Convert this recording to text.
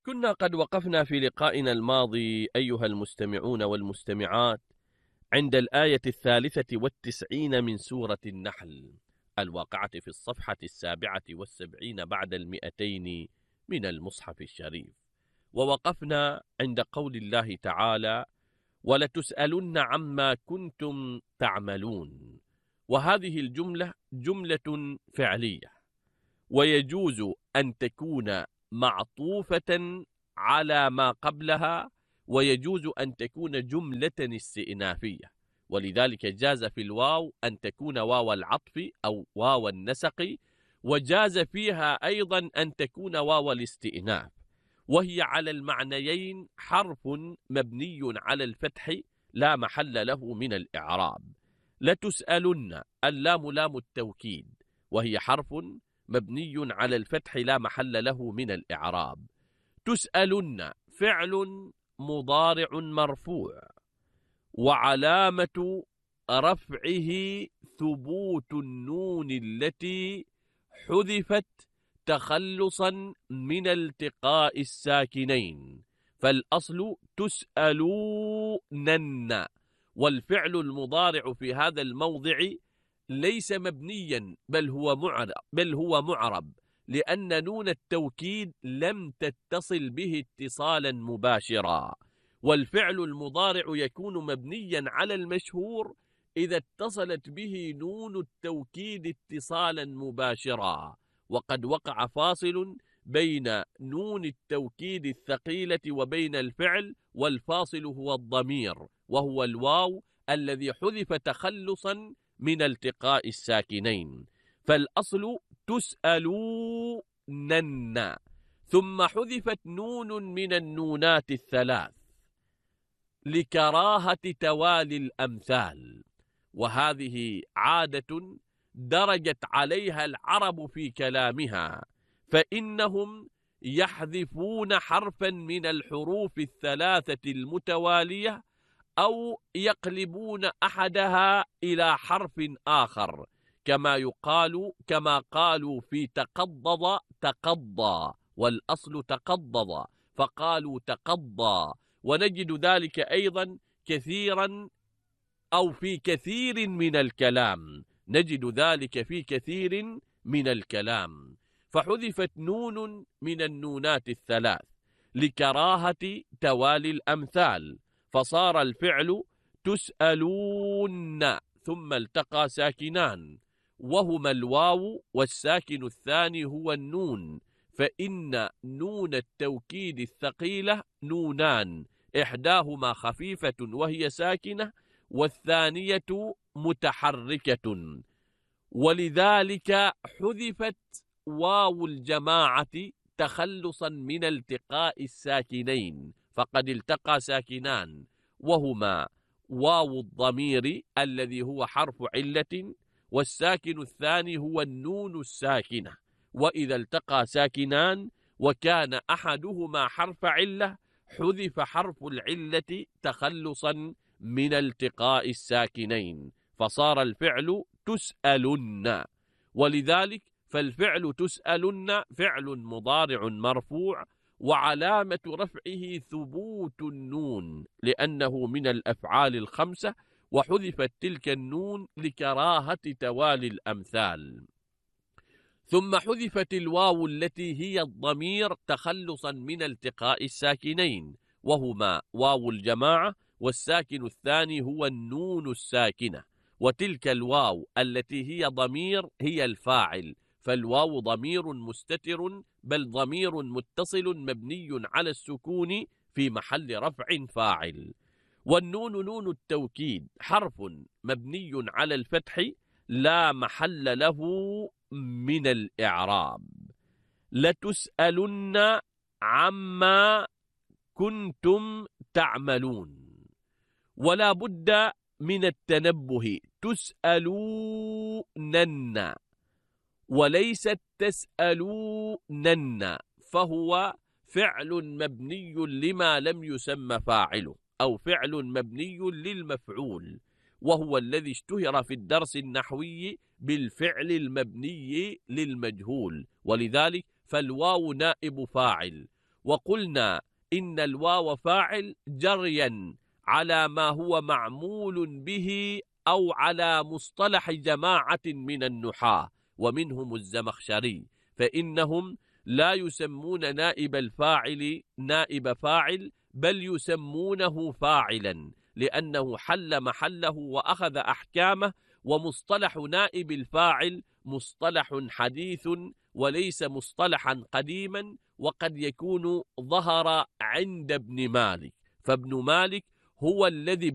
كنا قد وقفنا في لقائنا الماضي أيها المستمعون والمستمعات عند الآية 93 من سورة النحل الواقعة في الصفحة 77 بعد 200 من المصحف الشريف. ووقفنا عند قول الله تعالى: ولتسألن عما كنتم تعملون. وهذه الجملة جملة فعلية، ويجوز أن تكون معطوفة على ما قبلها، ويجوز أن تكون جملة استئنافية، ولذلك جاز في الواو أن تكون واو العطف أو واو النسق، وجاز فيها أيضا أن تكون واو الاستئناف، وهي على المعنيين حرف مبني على الفتح لا محل له من الإعراب. لتسألن، اللام لام التوكيد، وهي حرف مبني على الفتح لا محل له من الإعراب. تسألن فعل مضارع مرفوع، وعلامة رفعه ثبوت النون التي حذفت تخلصا من التقاء الساكنين، فالأصل تسألونن، والفعل المضارع في هذا الموضع ليس مبنيا بل هو معرب، لأن نون التوكيد لم تتصل به اتصالا مباشرا، والفعل المضارع يكون مبنيا على المشهور إذا اتصلت به نون التوكيد اتصالا مباشرا، وقد وقع فاصل بين نون التوكيد الثقيلة وبين الفعل، والفاصل هو الضمير، وهو الواو الذي حذف تخلصا من التقاء الساكنين، فالأصل تسألونن، ثم حذفت نون من النونات الثلاث لكراهة توالي الأمثال، وهذه عادة درجت عليها العرب في كلامها، فإنهم يحذفون حرفا من الحروف الثلاثة المتوالية أو يقلبون أحدها إلى حرف آخر، كما قالوا في تقضض تقضى، والأصل تقضض فقالوا تقضى. ونجد ذلك أيضا كثيرا أو في كثير من الكلام، نجد ذلك في كثير من الكلام، فحذفت نون من النونات الثلاث لكراهة توالي الأمثال، فصار الفعل تسألون ثم التقى ساكنان، وهما الواو والساكن الثاني هو النون، فإن نون التوكيد الثقيلة نونان، إحداهما خفيفة وهي ساكنة، والثانية متحركة، ولذلك حذفت واو الجماعة تخلصا من التقاء الساكنين، فقد التقى ساكنان وهما واو الضمير الذي هو حرف علة، والساكن الثاني هو النون الساكنة، وإذا التقى ساكنان وكان أحدهما حرف علة حذف حرف العلة تخلصا من التقاء الساكنين، فصار الفعل تسألن. ولذلك فالفعل تسألن فعل مضارع مرفوع، وعلامة رفعه ثبوت النون لأنه من الأفعال الخمسة، وحذفت تلك النون لكراهة توالي الأمثال. ثم حذفت الواو التي هي الضمير تخلصا من التقاء الساكنين، وهما واو الجماعة، والساكن الثاني هو النون الساكنة، وتلك الواو التي هي ضمير هي الفاعل، فالواو ضمير مستتر بل ضمير متصل مبني على السكون في محل رفع فاعل. والنون نون التوكيد حرف مبني على الفتح لا محل له من الإعراب. لتسألن عما كنتم تعملون، ولا بد من التنبه، تسألونن وليست تسألونن، فهو فعل مبني لما لم يسمى فاعله، أو فعل مبني للمفعول، وهو الذي اشتهر في الدرس النحوي بالفعل المبني للمجهول، ولذلك فالواو نائب فاعل، وقلنا إن الواو فاعل جريا على ما هو معمول به أو على مصطلح جماعة من النحاة ومنهم الزمخشري، فإنهم لا يسمون نائب الفاعل نائب فاعل، بل يسمونه فاعلا لأنه حل محله وأخذ أحكامه. ومصطلح نائب الفاعل مصطلح حديث وليس مصطلحا قديما، وقد يكون ظهر عند ابن مالك، فابن مالك هو الذي